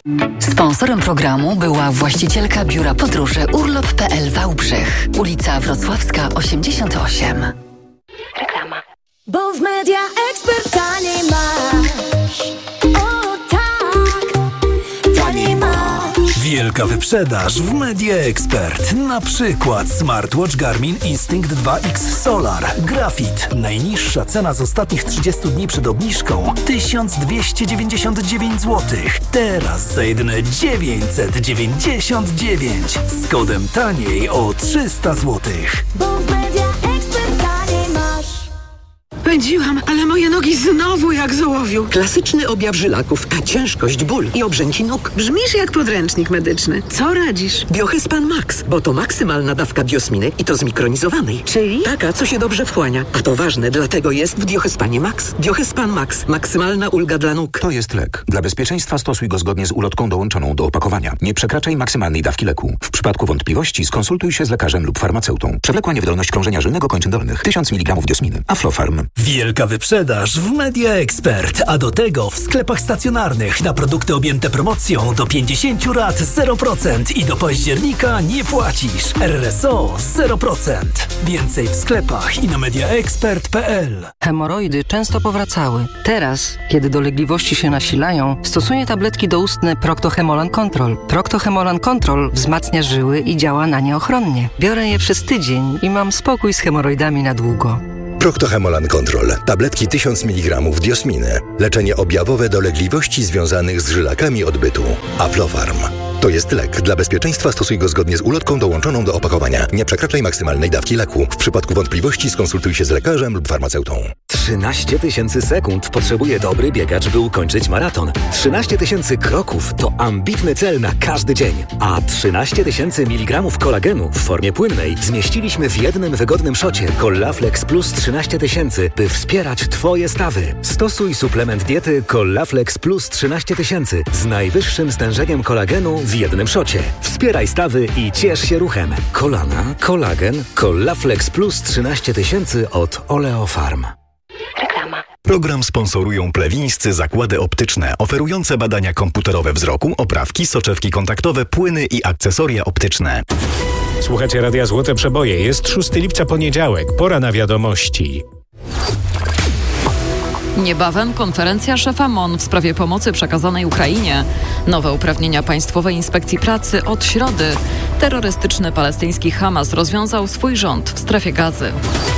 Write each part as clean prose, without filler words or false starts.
Sponsorem programu była właścicielka biura podróży urlop.pl Wałbrzych, ulica Wrocławska 88. Reklama. Bo w Media Expert taniej masz. O tak, taniej masz. Wielka wyprzedaż w Media Expert. Na przykład smartwatch Garmin Instinct 2X Solar Graphite. Najniższa cena z ostatnich 30 dni przed obniżką 1299 zł. Teraz za jedyne 999 z kodem taniej o 300 zł. Bo w Media Expert taniej masz. Pędziłam, ale moje nogi znowu jak z ołowiu. Klasyczny objaw żylaków, a ciężkość, ból i obrzęki nóg. Brzmisz jak podręcznik medyczny. Co radzisz? Biohyspan Max, bo to maksymalna dawka biosminy i to zmikronizowanej. Czyli? Taka, co się dobrze wchłania. A to ważne, dlatego jest w Biohyspanie Max. Biohyspan Max. Maksymalna ulga dla nóg. To jest lek. Dla bezpieczeństwa stosuj go zgodnie z ulotką dołączoną do opakowania. Nie przekraczaj maksymalnej dawki leku. W przypadku wątpliwości skonsultuj się z lekarzem lub farmaceutą. Przewlekła niewydolność krążenia żylnego kończyn dolnych. 1000 mg diosminy. Aflofarm. Wielka wyprzedaż w Media Expert, a do tego w sklepach stacjonarnych na produkty objęte promocją do 50 lat 0% i do października nie płacisz. RSO 0%. Więcej w sklepach i na mediaexpert.pl. Hemoroidy często powracały. Teraz, kiedy dolegliwości się nasilają, stosuję tabletki doustne Procto-Hemolan Control. Procto-Hemolan Control wzmacnia żyły i działa na nie ochronnie. Biorę je przez tydzień i mam spokój z hemoroidami na długo. Procto-Hemolan Control. Tabletki 1000 mg diosminy. Leczenie objawowe dolegliwości związanych z żylakami odbytu. Aflofarm. To jest lek. Dla bezpieczeństwa stosuj go zgodnie z ulotką dołączoną do opakowania. Nie przekraczaj maksymalnej dawki leku. W przypadku wątpliwości skonsultuj się z lekarzem lub farmaceutą. 13 000 sekund potrzebuje dobry biegacz, by ukończyć maraton. 13 000 kroków to ambitny cel na każdy dzień. A 13 000 mg kolagenu w formie płynnej zmieściliśmy w jednym wygodnym szocie Collaflex Plus 13 000, by wspierać Twoje stawy. Stosuj suplement diety Collaflex Plus 13 000 z najwyższym stężeniem kolagenu w jednym szocie. Wspieraj stawy i ciesz się ruchem. Kolana, kolagen, Collaflex Plus 13 000 od Oleofarm. Reklama. Program sponsorują plewińscy zakłady optyczne, oferujące badania komputerowe wzroku, oprawki, soczewki kontaktowe, płyny i akcesoria optyczne. Słuchacie Radia Złote Przeboje. Jest 6 lipca, poniedziałek. Pora na wiadomości. Niebawem konferencja szefa MON w sprawie pomocy przekazanej Ukrainie. Nowe uprawnienia Państwowej Inspekcji Pracy od środy. Terrorystyczny palestyński Hamas rozwiązał swój rząd w strefie Gazy.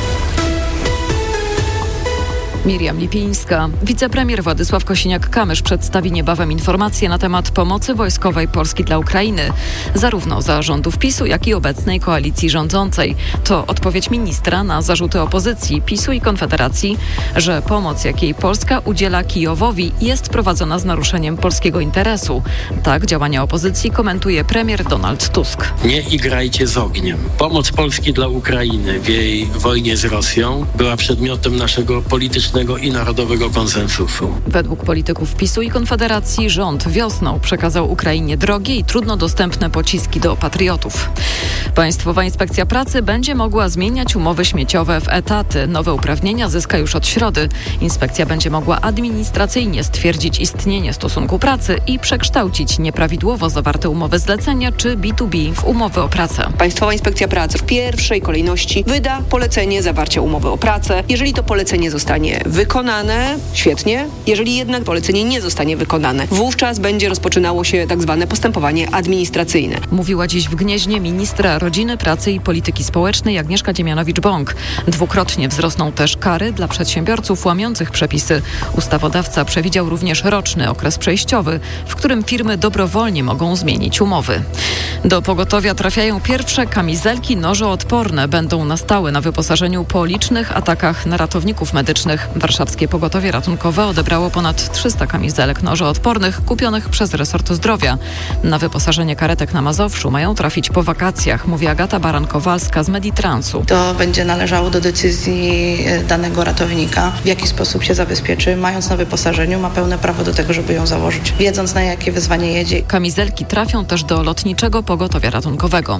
Miriam Lipińska. Wicepremier Władysław Kosiniak-Kamysz przedstawi niebawem informacje na temat pomocy wojskowej Polski dla Ukrainy, zarówno za rządów PiS-u, jak i obecnej koalicji rządzącej. To odpowiedź ministra na zarzuty opozycji, PiS-u i Konfederacji, że pomoc, jakiej Polska udziela Kijowowi, jest prowadzona z naruszeniem polskiego interesu. Tak działania opozycji komentuje premier Donald Tusk. Nie igrajcie z ogniem. Pomoc Polski dla Ukrainy w jej wojnie z Rosją była przedmiotem naszego politycznego i narodowego konsensusu. Według polityków PiS-u i Konfederacji rząd wiosną przekazał Ukrainie drogie i trudno dostępne pociski do patriotów. Państwowa Inspekcja Pracy będzie mogła zmieniać umowy śmieciowe w etaty. Nowe uprawnienia zyska już od środy. Inspekcja będzie mogła administracyjnie stwierdzić istnienie stosunku pracy i przekształcić nieprawidłowo zawarte umowy zlecenia czy B2B w umowy o pracę. Państwowa Inspekcja Pracy w pierwszej kolejności wyda polecenie zawarcia umowy o pracę. Jeżeli to polecenie zostanie wykonane, świetnie. Jeżeli jednak polecenie nie zostanie wykonane, wówczas będzie rozpoczynało się tak zwane postępowanie administracyjne. Mówiła dziś w Gnieźnie ministra Rodziny, Pracy i Polityki Społecznej Agnieszka Dziemianowicz-Bąk. Dwukrotnie wzrosną też kary dla przedsiębiorców łamiących przepisy. Ustawodawca przewidział również roczny okres przejściowy, w którym firmy dobrowolnie mogą zmienić umowy. Do pogotowia trafiają pierwsze kamizelki nożoodporne. Będą na stałe na wyposażeniu po licznych atakach na ratowników medycznych. Warszawskie Pogotowie Ratunkowe odebrało ponad 300 kamizelek nożoodpornych kupionych przez resort zdrowia. Na wyposażenie karetek na Mazowszu mają trafić po wakacjach, mówi Agata Baran-Kowalska z Meditransu. To będzie należało do decyzji danego ratownika, w jaki sposób się zabezpieczy. Mając na wyposażeniu, ma pełne prawo do tego, żeby ją założyć, wiedząc, na jakie wyzwanie jedzie. Kamizelki trafią też do Lotniczego Pogotowia Ratunkowego.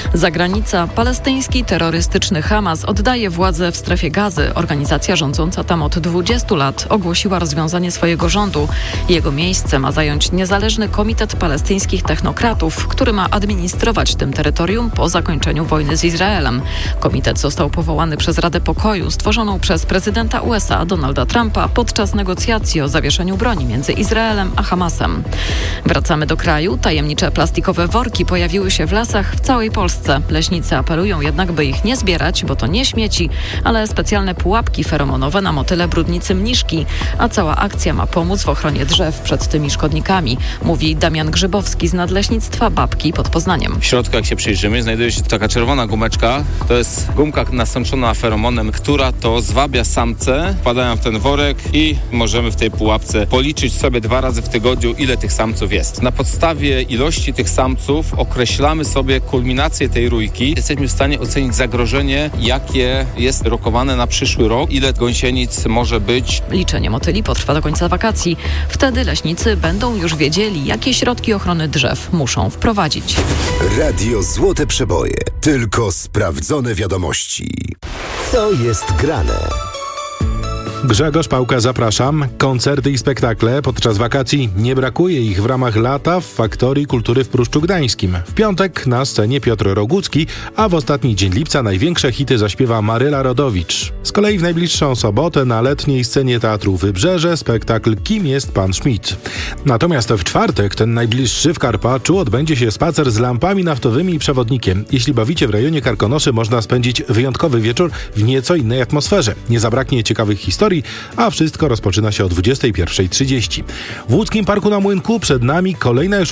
Zagranica. Palestyński terrorystyczny Hamas oddaje władzę w strefie Gazy. Organizacja rządząca tam tam od 20 lat, ogłosiła rozwiązanie swojego rządu. Jego miejsce ma zająć niezależny Komitet Palestyńskich Technokratów, który ma administrować tym terytorium po zakończeniu wojny z Izraelem. Komitet został powołany przez Radę Pokoju, stworzoną przez prezydenta USA Donalda Trumpa podczas negocjacji o zawieszeniu broni między Izraelem a Hamasem. Wracamy do kraju. Tajemnicze plastikowe worki pojawiły się w lasach w całej Polsce. Leśnicy apelują jednak, by ich nie zbierać, bo to nie śmieci, ale specjalne pułapki feromonowe na motyle brudnicy mniszki, a cała akcja ma pomóc w ochronie drzew przed tymi szkodnikami, mówi Damian Grzybowski z Nadleśnictwa Babki pod Poznaniem. W środku, jak się przyjrzymy, znajduje się taka czerwona gumeczka. To jest gumka nasączona feromonem, która to zwabia samce, wpadają w ten worek i możemy w tej pułapce policzyć sobie 2 razy w tygodniu, ile tych samców jest. Na podstawie ilości tych samców określamy sobie kulminację tej rójki. Jesteśmy w stanie ocenić zagrożenie, jakie jest rokowane na przyszły rok, ile gąsienic może być. Liczenie motyli potrwa do końca wakacji. Wtedy leśnicy będą już wiedzieli, jakie środki ochrony drzew muszą wprowadzić. Radio Złote Przeboje. Tylko sprawdzone wiadomości. Co jest grane? Grzegorz Pałka, zapraszam. Koncerty i spektakle podczas wakacji. Nie brakuje ich w ramach lata w Faktorii Kultury w Pruszczu Gdańskim. W piątek na scenie Piotr Rogucki, a w ostatni dzień lipca największe hity zaśpiewa Maryla Rodowicz. Z kolei w najbliższą sobotę na letniej scenie Teatru Wybrzeże spektakl Kim jest pan Schmidt. Natomiast w czwartek, ten najbliższy w Karpaczu, odbędzie się spacer z lampami naftowymi i przewodnikiem. Jeśli bawicie w rejonie Karkonoszy, można spędzić wyjątkowy wieczór w nieco innej atmosferze. Nie zabraknie ciekawych historii, a wszystko rozpoczyna się o 21:30. W Łódzkim Parku na Młynku przed nami kolejna już